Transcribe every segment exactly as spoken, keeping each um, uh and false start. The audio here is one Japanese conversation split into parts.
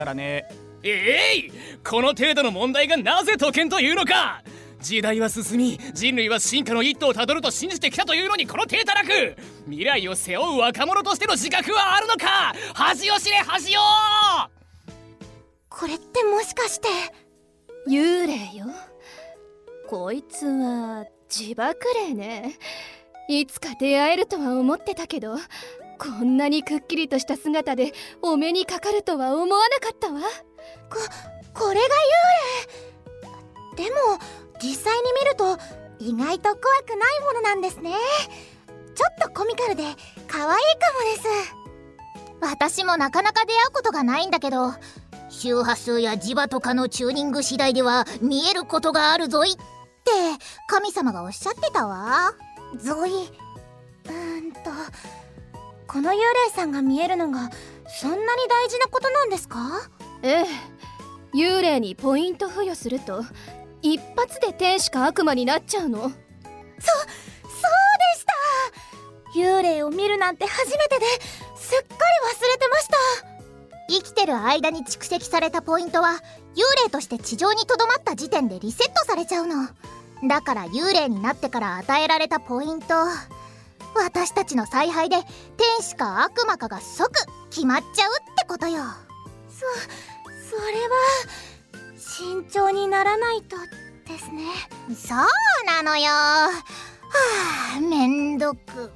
からね。えい、この程度の問題がなぜ解けんというのか。時代は進み、人類は進化の一途をたどると信じてきたというのに、この体たらく未来を背負う若者としての自覚はあるのか。恥を知れ恥を。 これってもしかして幽霊よ。こいつは自爆霊ね。いつか出会えるとは思ってたけど、こんなにくっきりとした姿でお目にかかるとは思わなかったわ。 こ、これが幽霊。でも実際に見ると意外と怖くないものなんですね。ちょっとコミカルで可愛いかもです。 私もなかなか出会うことがないんだけど、周波数や磁場とかのチューニング次第では見えることがあるぞいって神様がおっしゃってたわ。 ゾイ、うーんとこの幽霊さんが見えるのがそんなに大事なことなんですか？ ええ、幽霊にポイント付与すると一発で天使か悪魔になっちゃうの。そ、そうでした。幽霊を見るなんて初めてですっかり忘れてました。 生きてる間に蓄積されたポイントは幽霊として地上にとどまった時点でリセットされちゃうの。だから幽霊になってから与えられたポイント、私たちの采配で天使か悪魔かが即決まっちゃうってことよ。 そ、それは慎重にならないとですね。 そうなのよ。はあ、めんどく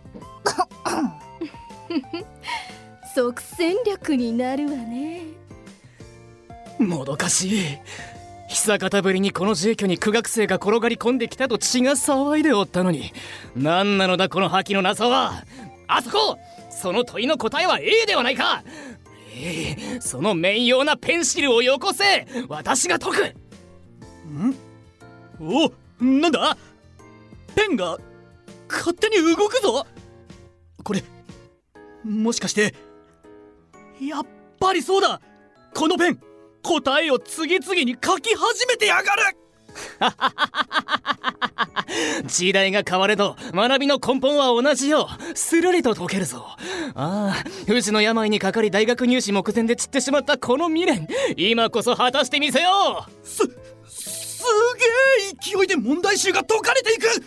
即戦力になるわね。 もどかしい。久方ぶりにこの住居に苦学生が転がり込んできたと血が騒いでおったのに、何なのだこの覇気のなさは。あそこ、その問いの答えは A ではないか。ええ、その面用なペンシルをよこせ。私が解く。ん？お、なんだ？ペンが勝手に動くぞ。これもしかして、やっぱりそうだ。このペン、答えを次々に書き始めてやがる。時代が変われど学びの根本は同じよ。するりと解けるぞ。ああ、不治の病にかかり大学入試目前で散ってしまったこの未練、今こそ果たしてみせよう。す、すげえ勢いで問題集が解かれていく。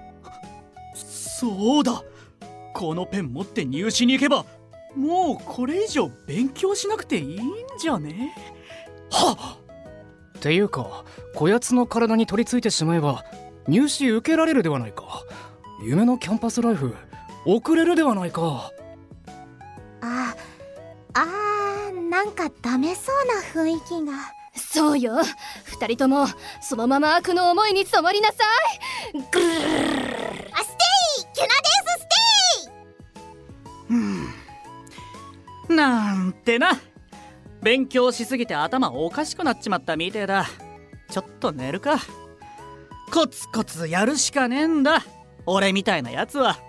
そうだ、このペン持って入試に行けばもうこれ以上勉強しなくていいんじゃね。はっ！っていうか、こやつの体に取り付いてしまえば入試受けられるではないか。夢のキャンパスライフ送れるではないか。 あ、あー、なんかダメそうな雰囲気が。 そうよ、二人ともそのまま悪の思いに染まりなさい。ぐるるるる。 あ、ステイキュナデウスステイ。 うん、なんてな。勉強しすぎて頭おかしくなっちまったみてえだ。ちょっと寝るか。コツコツやるしかねえんだ、俺みたいなやつは。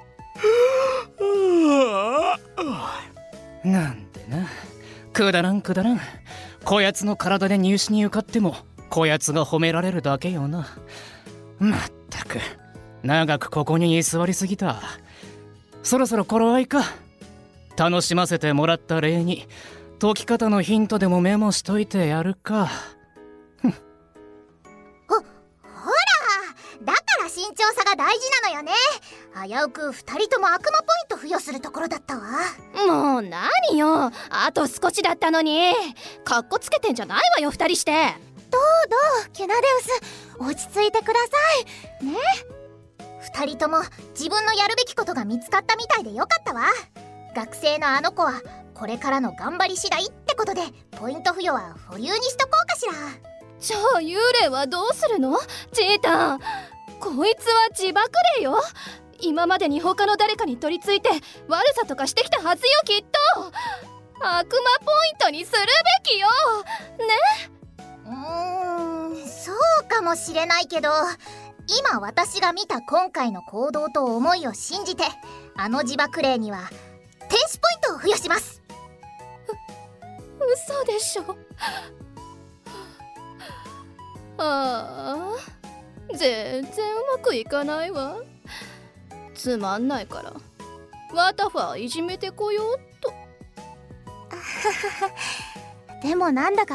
なんでな、くだらんくだらん。こやつの体で入試に受かってもこやつが褒められるだけよな。まったく長くここに居座りすぎた。そろそろ頃合いか。楽しませてもらった礼に解き方のヒントでもメモしといてやるか。 ほ、ほら、だから慎重さが大事なのよね。危うく二人とも悪魔ポイント付与するところだったわ。 もう何よ、あと少しだったのに。かっこつけてんじゃないわよ、二人して。 どうどうキュナデウス、落ち着いてくださいね。 二人とも自分のやるべきことが見つかったみたいでよかったわ。学生のあの子はこれからの頑張り次第ってことで、ポイント付与は保留にしとこうかしら。 じゃあ幽霊はどうするの？ジータン、こいつは自爆霊よ。今までに他の誰かに取り付いて悪さとかしてきたはずよ、きっと。悪魔ポイントにするべきよね。 うーん、そうかもしれないけど、今私が見た今回の行動と思いを信じて、あの自爆霊には天使ポイントを付与します。 嘘でしょ。ああ、全然うまくいかないわ。つまんないからワタファーいじめてこようっと。 でもなんだか